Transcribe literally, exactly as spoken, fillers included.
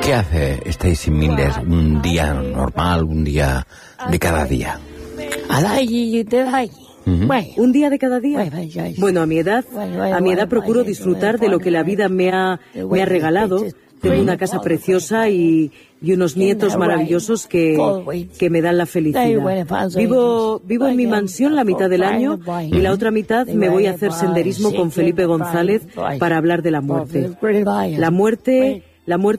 ¿Qué hace Stacy Miller un día normal, un día de cada día? ¿Un día de cada día? Bueno, a mi edad, a mi edad procuro disfrutar de lo que la vida me ha, me ha regalado. Tengo una casa preciosa y, y unos nietos maravillosos que, que me dan la felicidad. Vivo, vivo en mi mansión la mitad del año y la otra mitad me voy a hacer senderismo con Felipe González para hablar de la muerte. La muerte... La muerte